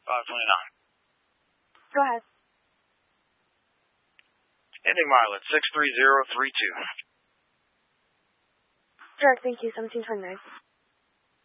529. Go ahead. Ending mileage 63032. Sure, thank you, 1729.